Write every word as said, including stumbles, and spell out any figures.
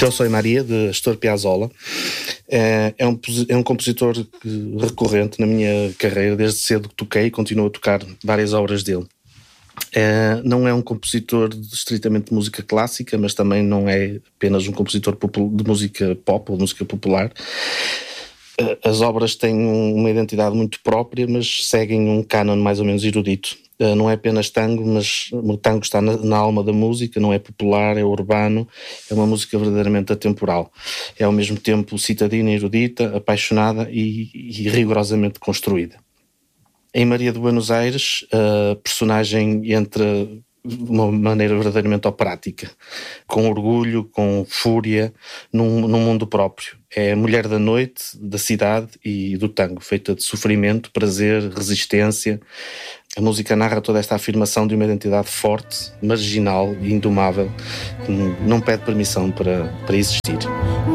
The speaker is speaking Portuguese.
Eu Sou Maria, de Astor Piazzolla. É, é, um, é um compositor recorrente na minha carreira, desde cedo que toquei e continuo a tocar várias obras dele. É, não é um compositor estritamente de música clássica, mas também não é apenas um compositor de música pop ou de música popular. As obras têm uma identidade muito própria, mas seguem um cânon mais ou menos erudito. Não é apenas tango, mas o tango está na, na alma da música, não é popular, é urbano, é uma música verdadeiramente atemporal. É ao mesmo tempo citadina, erudita, apaixonada e, e rigorosamente construída. Em Maria de Buenos Aires, a personagem entra de uma maneira verdadeiramente operática, com orgulho, com fúria, num, num mundo próprio. É a mulher da noite, da cidade e do tango, feita de sofrimento, prazer, resistência. A música narra toda esta afirmação de uma identidade forte, marginal e indomável, que não pede permissão para, para existir.